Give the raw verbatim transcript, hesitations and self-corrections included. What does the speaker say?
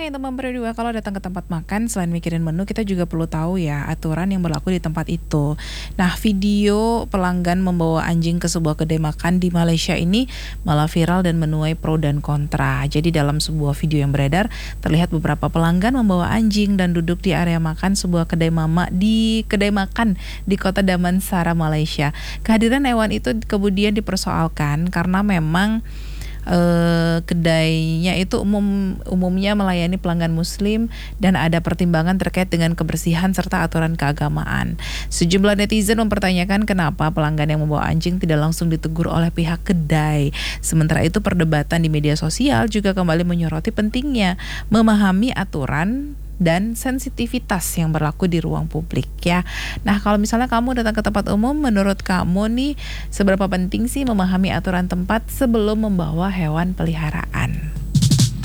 Oke, untuk memberi dua, kalau datang ke tempat makan, selain mikirin menu, kita juga perlu tahu ya aturan yang berlaku di tempat itu. Nah, video pelanggan membawa anjing ke sebuah kedai makan di Malaysia ini malah viral dan menuai pro dan kontra. Jadi dalam sebuah video yang beredar, terlihat beberapa pelanggan membawa anjing dan duduk di area makan sebuah kedai mama di kedai makan di kota Damansara, Malaysia. Kehadiran hewan itu kemudian dipersoalkan karena memang Uh, kedainya itu umum umumnya melayani pelanggan muslim dan ada pertimbangan terkait dengan kebersihan serta aturan keagamaan. Sejumlah netizen mempertanyakan kenapa pelanggan yang membawa anjing tidak langsung ditegur oleh pihak kedai. Sementara itu perdebatan di media sosial juga kembali menyoroti pentingnya memahami aturan dan sensitivitas yang berlaku di ruang publik ya. Nah, kalau misalnya kamu datang ke tempat umum, menurut kamu nih seberapa penting sih memahami aturan tempat sebelum membawa hewan peliharaan?